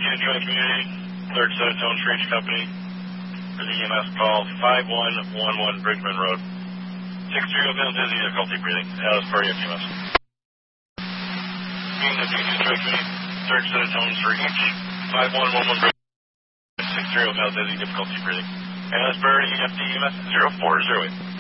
Joint Community, third set of tones for each company. For the EMS call, 5111 Bridgman Road. 630 male dizzy, difficulty breathing. As per EMS. Being the Joint Community, third set of tones for each. 5111 Bridgman Road. 630 male dizzy, difficulty breathing. As per EMS 0408.